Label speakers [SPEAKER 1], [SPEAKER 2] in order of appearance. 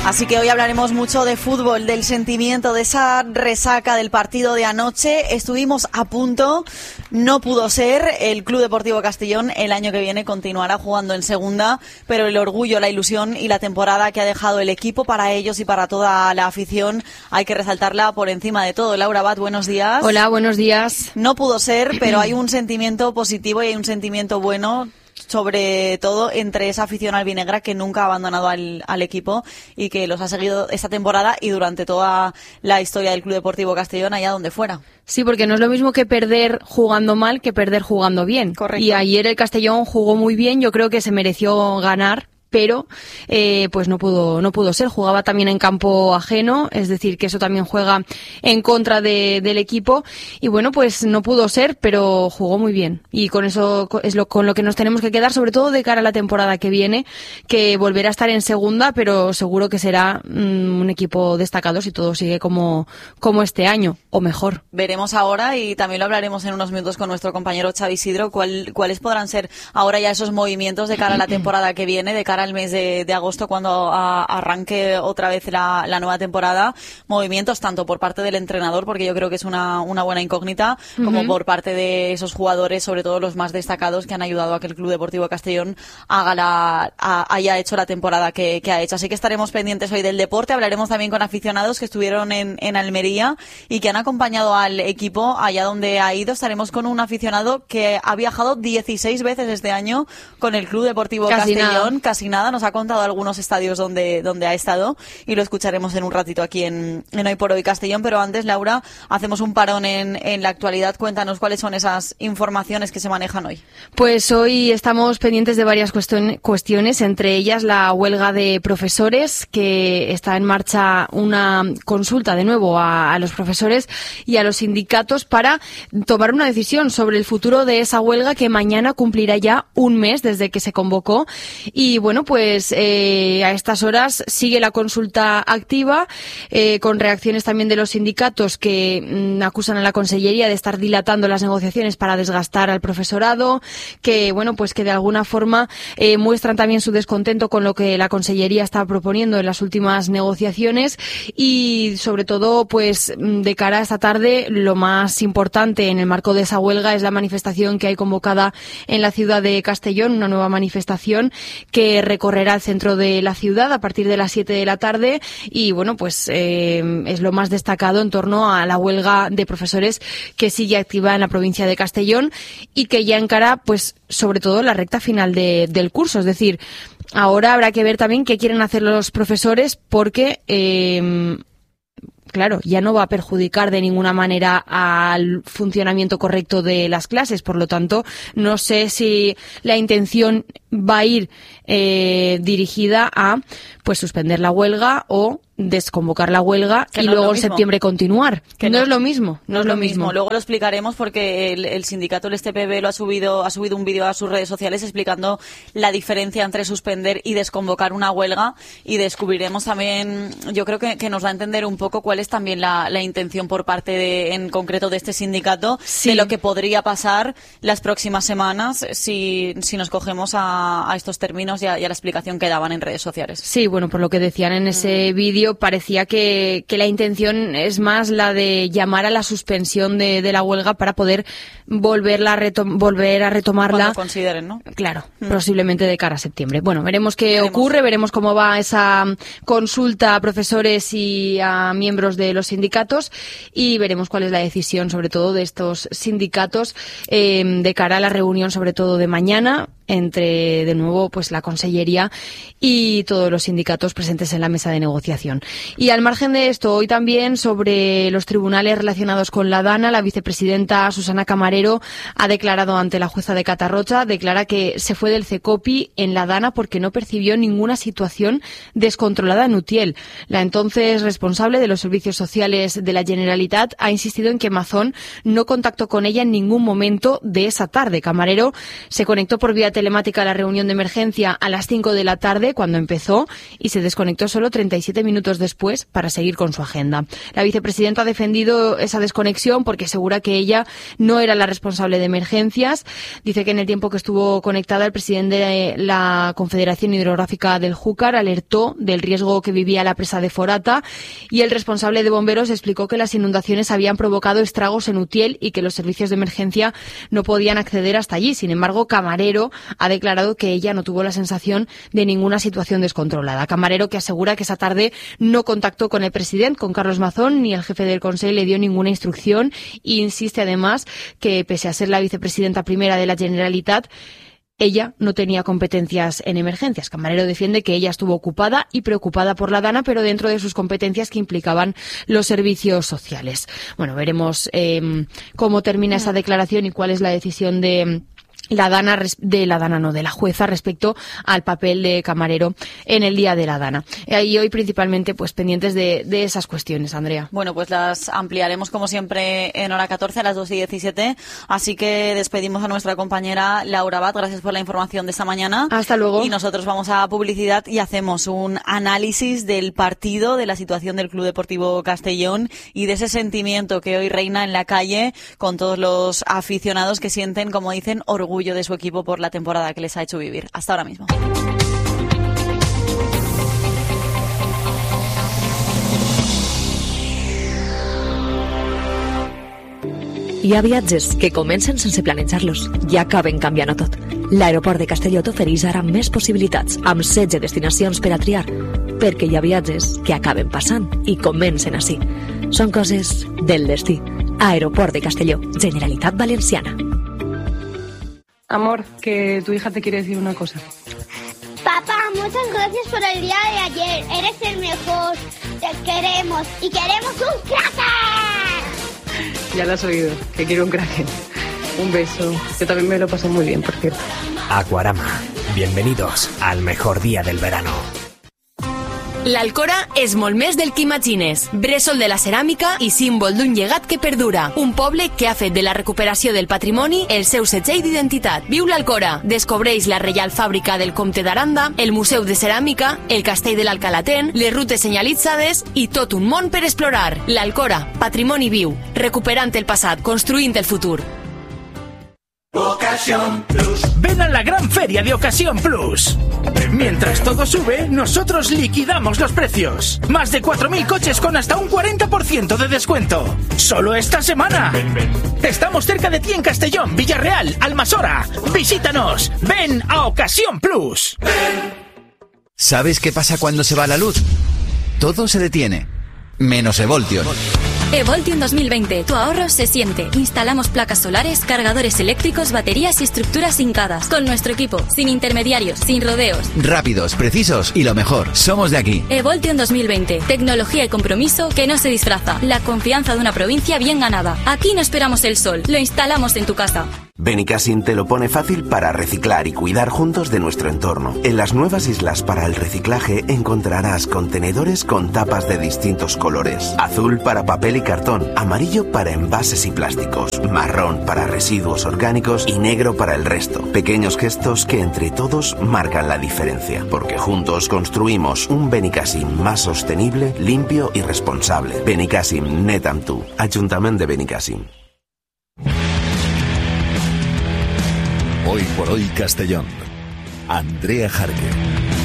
[SPEAKER 1] Así que hoy hablaremos mucho de fútbol, del sentimiento, de esa resaca del partido de anoche. Estuvimos a punto, no pudo ser. El Club Deportivo Castellón el año que viene continuará jugando en segunda, pero el orgullo, la ilusión y la temporada que ha dejado el equipo para ellos y para toda la afición hay que resaltarla por encima de todo. Laura Abad, buenos días.
[SPEAKER 2] Hola, buenos días.
[SPEAKER 1] No pudo ser, pero hay un sentimiento positivo y hay un sentimiento bueno, sobre todo entre esa afición albinegra que nunca ha abandonado al equipo y que los ha seguido esta temporada y durante toda la historia del Club Deportivo Castellón, allá donde fuera.
[SPEAKER 2] Sí, porque no es lo mismo que perder jugando mal que perder jugando bien.
[SPEAKER 1] Correcto.
[SPEAKER 2] Y ayer el Castellón jugó muy bien, yo creo que se mereció ganar, pero pues no pudo ser. Jugaba también en campo ajeno, es decir, que eso también juega en contra del equipo. Y bueno, pues no pudo ser, pero jugó muy bien. Y con eso es con lo que nos tenemos que quedar, sobre todo de cara a la temporada que viene, que volverá a estar en segunda, pero seguro que será un equipo destacado si todo sigue como este año, o mejor.
[SPEAKER 1] Veremos ahora, y también lo hablaremos en unos minutos con nuestro compañero Xavi Isidro, cuáles podrán ser ahora ya esos movimientos de cara a la temporada que viene, de cara al mes de agosto, cuando arranque otra vez la nueva temporada. Movimientos tanto por parte del entrenador, porque yo creo que es una buena incógnita, como por parte de esos jugadores, sobre todo los más destacados, que han ayudado a que el Club Deportivo Castellón haya hecho la temporada que ha hecho. Así que estaremos pendientes hoy del deporte. Hablaremos también con aficionados que estuvieron en Almería y que han acompañado al equipo allá donde ha ido. Estaremos con un aficionado que ha viajado 16 veces este año con el Club Deportivo Castellón. Casi nada. Nos ha contado algunos estadios donde ha estado y lo escucharemos en un ratito aquí en Hoy por Hoy Castellón. Pero antes, Laura, hacemos un parón en la actualidad. Cuéntanos cuáles son esas informaciones que se manejan hoy.
[SPEAKER 2] Pues hoy estamos pendientes de varias cuestiones, entre ellas la huelga de profesores, que está en marcha una consulta de nuevo a los profesores y a los sindicatos para tomar una decisión sobre el futuro de esa huelga, que mañana cumplirá ya un mes desde que se convocó. Y bueno, pues a estas horas sigue la consulta activa, con reacciones también de los sindicatos que acusan a la Consellería de estar dilatando las negociaciones para desgastar al profesorado, que bueno, pues que de alguna forma muestran también su descontento con lo que la Consellería está proponiendo en las últimas negociaciones. Y sobre todo, pues de cara a esta tarde, lo más importante en el marco de esa huelga es la manifestación que hay convocada en la ciudad de Castellón, una nueva manifestación que recorrerá el centro de la ciudad a partir de las 7 de la tarde. Y bueno, pues es lo más destacado en torno a la huelga de profesores que sigue activa en la provincia de Castellón y que ya encara, pues sobre todo, la recta final del curso. Es decir, ahora habrá que ver también qué quieren hacer los profesores, porque claro, ya no va a perjudicar de ninguna manera al funcionamiento correcto de las clases. Por lo tanto, no sé si la intención va a ir dirigida a pues suspender la huelga o desconvocar la huelga y luego en septiembre continuar. Que no es lo mismo.
[SPEAKER 1] No es lo mismo. Luego lo explicaremos, porque el sindicato, el STPB, ha subido un vídeo a sus redes sociales explicando la diferencia entre suspender y desconvocar una huelga, y descubriremos también, yo creo que nos va a entender un poco cuál es también la intención por parte en concreto de este sindicato, sí, de lo que podría pasar las próximas semanas si nos cogemos a estos términos y a la explicación que daban en redes sociales.
[SPEAKER 2] Sí, bueno, por lo que decían en ese vídeo, parecía que la intención es más la de llamar a la suspensión de la huelga para poder volver a retomarla.
[SPEAKER 1] Cuando consideren, ¿no?
[SPEAKER 2] Claro, posiblemente de cara a septiembre. Bueno, veremos qué ocurre, veremos cómo va esa consulta a profesores y a miembros de los sindicatos, y veremos cuál es la decisión, sobre todo, de estos sindicatos de cara a la reunión, sobre todo de mañana, entre, de nuevo, pues la Consellería y todos los sindicatos presentes en la mesa de negociación. Y al margen de esto, hoy también sobre los tribunales relacionados con la Dana, la vicepresidenta Susana Camarero ha declarado ante la jueza de Catarroja, declara que se fue del CECOPI en la Dana porque no percibió ninguna situación descontrolada en Utiel. La entonces responsable de los servicios sociales de la Generalitat ha insistido en que Mazón no contactó con ella en ningún momento de esa tarde. Camarero se conectó por vía vía telemática la reunión de emergencia a las 5 de la tarde cuando empezó y se desconectó solo 37 minutos después para seguir con su agenda. La vicepresidenta ha defendido esa desconexión porque asegura que ella no era la responsable de emergencias. Dice que en el tiempo que estuvo conectada, el presidente de la Confederación Hidrográfica del Júcar alertó del riesgo que vivía la presa de Forata y el responsable de bomberos explicó que las inundaciones habían provocado estragos en Utiel y que los servicios de emergencia no podían acceder hasta allí. Sin embargo, Camarero ha declarado que ella no tuvo la sensación de ninguna situación descontrolada. Camarero, que asegura que esa tarde no contactó con el presidente, con Carlos Mazón, ni el jefe del Consell le dio ninguna instrucción, e insiste además que, pese a ser la vicepresidenta primera de la Generalitat, ella no tenía competencias en emergencias. Camarero defiende que ella estuvo ocupada y preocupada por la Dana, pero dentro de sus competencias que implicaban los servicios sociales. Bueno, veremos cómo termina esa declaración y cuál es la decisión de la jueza respecto al papel de Camarero en el día de la Dana. Y hoy principalmente pues pendientes de esas cuestiones, Andrea.
[SPEAKER 1] Bueno, pues las ampliaremos como siempre en hora 14 a las 2:17, así que despedimos a nuestra compañera Laura Abad. Gracias por la información de esta mañana.
[SPEAKER 2] Hasta luego.
[SPEAKER 1] Y nosotros vamos a publicidad y hacemos un análisis del partido, de la situación del Club Deportivo Castellón y de ese sentimiento que hoy reina en la calle con todos los aficionados que sienten, como dicen, orgullo de su equipo por la temporada que les ha hecho vivir. Hasta ahora mismo.
[SPEAKER 3] Hi ha viatges que comencen sense planejar-los i acaben canviant-ho tot. L'aeroport de Castelló t'ofereix ara més possibilitats, amb 16 destinacions per a triar, perquè hi ha viatges que acaben passant i comencen així. Són coses del destí. Aeroport de Castelló, Generalitat Valenciana.
[SPEAKER 4] Amor, que tu hija te quiere decir una cosa.
[SPEAKER 5] Papá, muchas gracias por el día de ayer. Eres el mejor. Te queremos y queremos un cracker.
[SPEAKER 4] Ya lo has oído, que quiero un cracker. Un beso. Yo también me lo pasé muy bien, por cierto.
[SPEAKER 6] Aquarama. Bienvenidos al mejor día del verano.
[SPEAKER 7] L'Alcora és molt més del que imagines. Bressol de la ceràmica i símbol d'un llegat que perdura. Un poble que ha fet de la recuperació del patrimoni el seu segell d'identitat. Viu l'Alcora. Descobreix la Reial Fàbrica del Comte d'Aranda, el Museu de Ceràmica, el Castell de l'Alcalatén, les rutes senyalitzades i tot un món per explorar. L'Alcora, patrimoni viu, recuperant el passat, construint el futur.
[SPEAKER 8] Ocasión Plus. Ven a la gran feria de Ocasión Plus. Mientras todo sube, nosotros liquidamos los precios. Más de 4.000 coches con hasta un 40% de descuento. Solo esta semana. Estamos cerca de ti en Castellón, Villarreal, Almasora. Visítanos. Ven a Ocasión Plus.
[SPEAKER 9] ¿Sabes qué pasa cuando se va la luz? Todo se detiene, menos Evoltion.
[SPEAKER 10] Evoltion 2020. Tu ahorro se siente. Instalamos placas solares, cargadores eléctricos, baterías y estructuras hincadas. Con nuestro equipo, sin intermediarios, sin rodeos.
[SPEAKER 9] Rápidos, precisos y lo mejor, somos de aquí.
[SPEAKER 10] Evoltion 2020. Tecnología y compromiso que no se disfraza. La confianza de una provincia bien ganada. Aquí no esperamos el sol, lo instalamos en tu casa.
[SPEAKER 11] Benicassim te lo pone fácil para reciclar y cuidar juntos de nuestro entorno. En las nuevas islas para el reciclaje encontrarás contenedores con tapas de distintos colores. Azul para papel y cartón, amarillo para envases y plásticos, marrón para residuos orgánicos y negro para el resto. Pequeños gestos que entre todos marcan la diferencia, porque juntos construimos un Benicassim más sostenible, limpio y responsable. Benicassim, net amb tu. Ayuntamiento de Benicassim.
[SPEAKER 12] Hoy por hoy Castellón. Andrea Jarque.